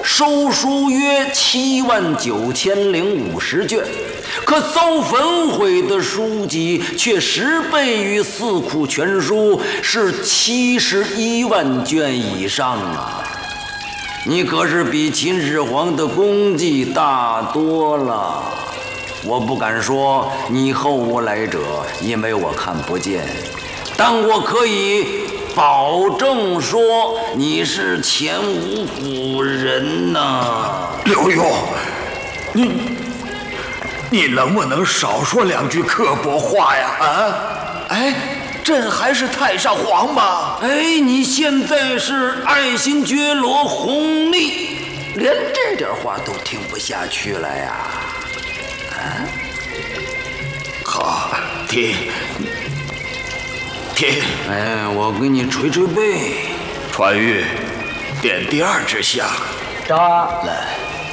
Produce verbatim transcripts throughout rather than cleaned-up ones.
收书约七万九千零五十卷，可遭焚毁的书籍却十倍于《四库全书》，是七十一万卷以上啊！你可是比秦始皇的功绩大多了。我不敢说你后无来者，因为我看不见，但我可以保证说你是前无古人呐。 刘墉，你你能不能少说两句刻薄话呀？啊，哎，朕还是太上皇吗？ 哎，你现在是爱新觉罗弘历，连这点话都听不下去了呀？啊， 好，停停。 哎，我给你捶捶背。 传谕，点第二支香。 招儿。 来。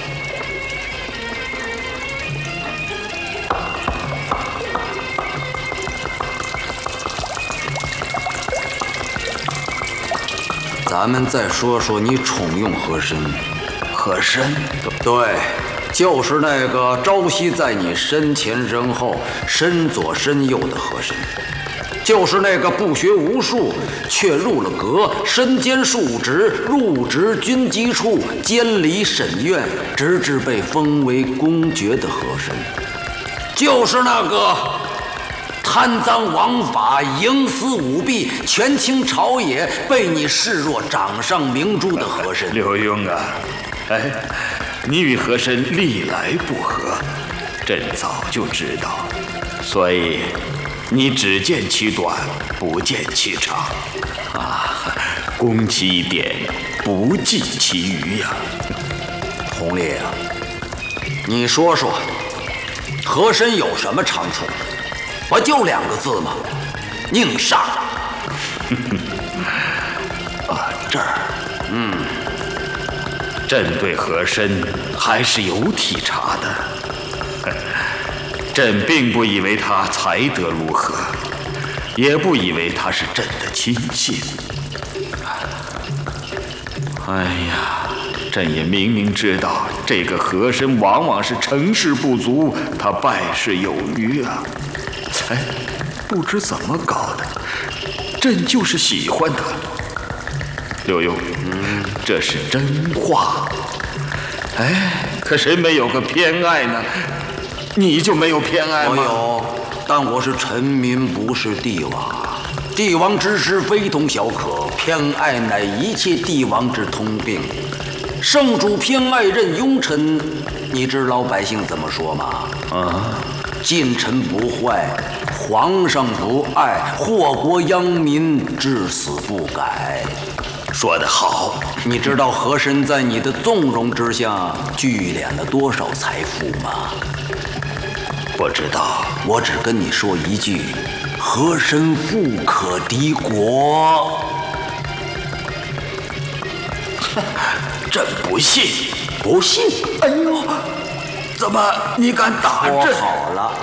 咱们再说说你宠用和珅。 和珅？ 对，就是那个朝夕在你身前身后、身左身右的和珅，就是那个不学无术却入了阁，身兼数职，入职军机处，监理审院，直至被封为公爵的和珅，就是那个贪赃枉法、营私舞弊、权倾朝野，被你视若掌上明珠的和珅。 刘墉啊，哎，你与和珅历来不和，朕早就知道，所以你只见其短，不见其长，啊，攻其一点，不计其余呀。 弘历啊，你说说，和珅有什么长处？不就两个字吗？宁杀。 啊，这儿，嗯，朕对和珅还是有体察的。朕并不以为他才德如何，也不以为他是朕的亲信。哎呀，朕也明明知道这个和珅往往是成事不足，他败事有余啊。哎，不知怎么搞的，朕就是喜欢他。刘墉，嗯，这是真话。哎，可谁没有个偏爱呢？你就没有偏爱吗？ 我有，但我是臣民，不是帝王。帝王之师非同小可，偏爱乃一切帝王之通病。圣主偏爱任庸臣，你知老百姓怎么说吗？ 啊， 近臣不坏，皇上不爱，祸国殃民，至死不改。 说得好。 你知道和珅在你的纵容之下聚敛了多少财富吗？ 不知道。 我只跟你说一句，和珅富可敌国。 朕不信。 不信？ 哎呦，怎么你敢打朕？ 说好了。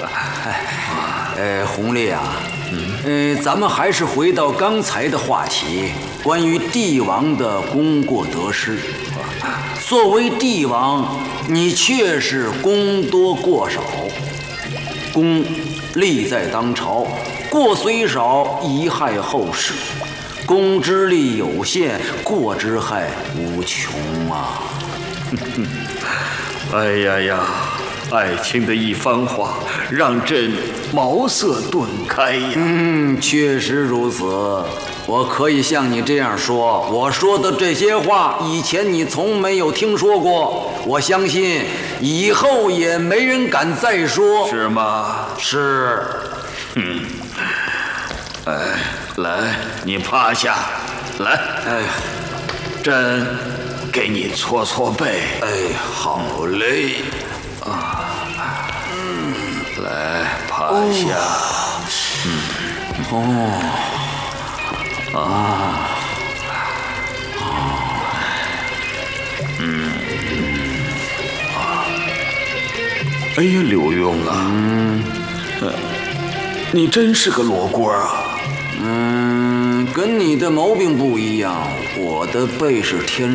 呃，弘历啊，嗯，呃，咱们还是回到刚才的话题，关于帝王的功过得失。作为帝王，你确是功多过少。功利在当朝，过虽少，贻害后世；功之利有限，过之害无穷啊！ 哎呀呀，爱卿的一番话让朕茅塞顿开呀。 嗯，确实如此。我可以像你这样说，我说的这些话，以前你从没有听说过，我相信以后也没人敢再说。 是吗？ 是。 嗯。哎，来，你趴下，来。 哎， 朕给你搓搓背。 哎，好嘞。 啊，嗯，来，趴下。 哦、嗯。哦。 啊，嗯，啊，哎呀，刘墉啊，嗯，你真是个罗锅啊。 嗯，跟你的毛病不一样，我的背是天